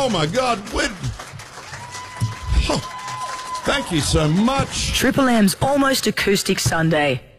Oh, my God. Thank you so much. Triple M's Almost Acoustic Sunday.